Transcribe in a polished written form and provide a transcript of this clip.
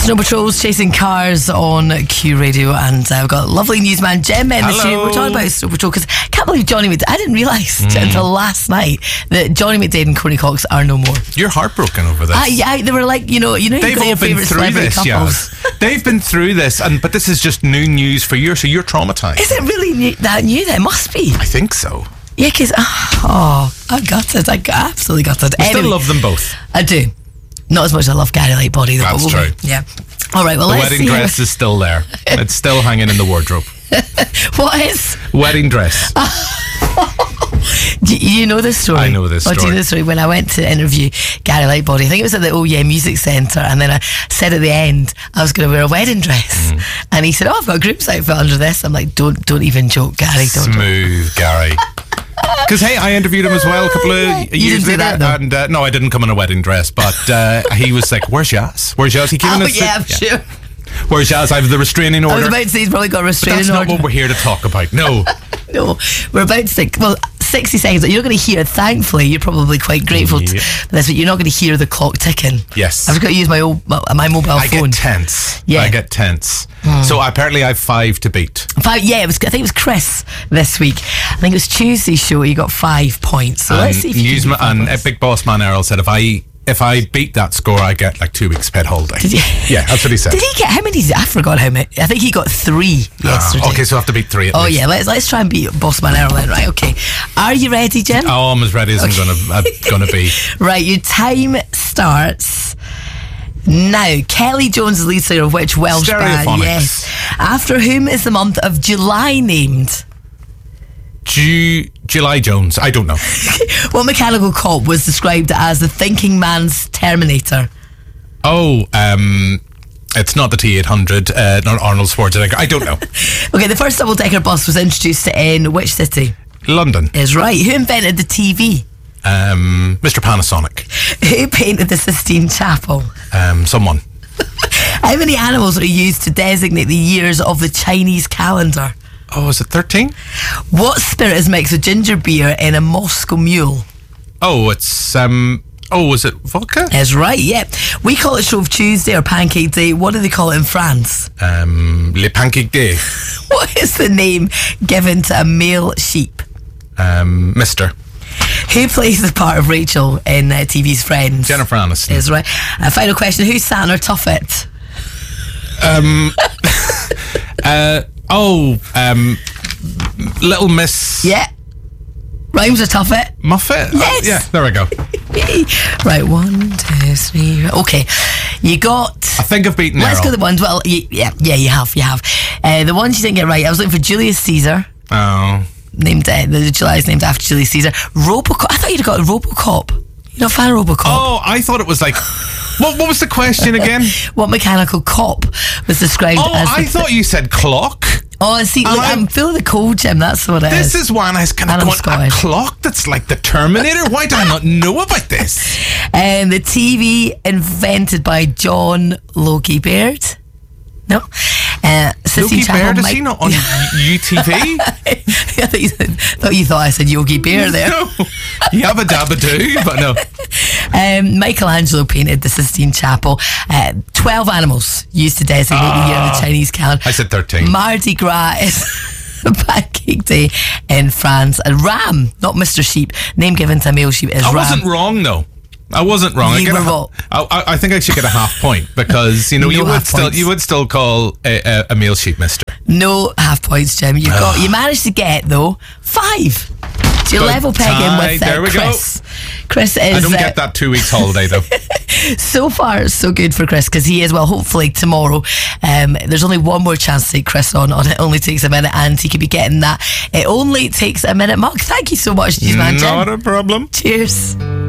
Snow Patrol's chasing cars on Q Radio, and I've got lovely newsman Jem in the studio. We're talking about Snow Patrol because I can't believe Johnny McDaid. I didn't realise until last night that Johnny McDaid and Courtney Cox are no more. You're heartbroken over this. Yeah, they were like, you know, they've all been through this. Couples. Yeah. They've been through this, but this is just new news for you, so you're traumatised. Is it really that new? That must be. I think so. Yeah, because I got it. I absolutely got it. I still love them both. I do. Not as much as I love Gary Lightbody. That's true. Yeah. All right, well, the let's see. wedding dress is still there. It's still hanging in the wardrobe. What is? Wedding dress. Do you know this story? I know this story. Do you know the story? When I went to interview Gary Lightbody, I think it was at the Oh Yeah Music Centre, and then I said at the end I was going to wear a wedding dress, and he said, "Oh, I've got a groom's outfit under this." I'm like, "Don't even joke, Gary." Smooth, Gary. Because hey, I interviewed him as well a couple of years later, and no, I didn't come in a wedding dress, but he was like, "Where's Yaz? Where's Yaz?" He came in. Oh yeah, I'm sure. Where's Yaz? I have the restraining order. I was about to say he's probably got a restraining order. That's not what we're here to talk about. No. No, we're about to take 60 seconds. You're not going to hear. Thankfully, you're probably quite grateful for this, but you're not going to hear the clock ticking. Yes, I've got to use my mobile phone. I get tense. Yeah, I get tense. So apparently I have 5 to beat. 5. Yeah, I think it was Chris this week. I think it was Tuesday's show. You got 5 points. So let's see if you can do 5 points. Big Boss Man Earl said if I beat that score, I get like 2 weeks paid holiday. Did you? Yeah, that's what he said. Did he get how many? I forgot how many. I think he got 3 yesterday. Okay, so I have to beat 3 at least. Oh yeah, let's try and beat Boss Man Earl then, right? Okay. Are you ready, Jim? Oh, I'm as ready as I'm gonna be. Right, your time starts now. Kelly Jones is lead singer of which Welsh band? Yes. After whom is the month of July named? July Jones. I don't know. What mechanical cop was described as the thinking man's Terminator? Oh, it's not the T-800, not Arnold Schwarzenegger. I don't know. Okay, the first double-decker bus was introduced in which city? London. Is right. Who invented the TV? Mr. Panasonic. Who painted the Sistine Chapel? Someone. How many animals are used to designate the years of the Chinese calendar? Oh, is it 13? What spirit is mixed with ginger beer in a Moscow Mule? Oh, it's is it vodka? Is right, yeah. We call it Shrove Tuesday or Pancake Day. What do they call it in France? Le Pancake Day. What is the name given to a male sheep? Mr. Who plays the part of Rachel in TV's Friends? Jennifer Aniston. Is right. Final question: who's sat on her tuffet? Little Miss. Yeah. Rhymes with tuffet. Muffet? Yes. Yeah, there we go. Right, 1, 2, 3. Okay. You got. I think I've beaten Let's Errol. go to the ones. Well, yeah, you have. The ones you didn't get right. I was looking for Julius Caesar. Oh. The July is named after Julius Caesar. Robocop. I thought you'd got Robocop. You're not a fan of Robocop? Oh, I thought it was like. What was the question again? What mechanical cop was described as. I thought you said clock. Oh, see, look, I'm feeling the cold, Jim. That's what it is. This is one I was kind of going, a clock that's like the Terminator? Why do I not know about this? The TV invented by John Logie Baird. No. Logie Baird, is he not on UTV? I thought I said Yogi Bear there. No. Yabba dabba doo, but no. Michelangelo painted the Sistine Chapel. 12 animals used to designate the year of the Chinese calendar. I said 13. Mardi Gras is Pancake Day in France. And Ram, not Mr. Sheep, name given to a male sheep is Ram. I wasn't wrong though. I wasn't wrong. I think I should get a half point because you would still call a male sheep Mister. No half points, Jim. You managed to get though 5. So you're level pegging with there we Chris. Go. Chris is. I don't get that 2 weeks holiday though. So far, so good for Chris because he is, well, hopefully tomorrow. There's only one more chance to take Chris on. It only takes a minute and he could be getting that. It only takes a minute mug. Thank you so much, man. Not a problem. Cheers.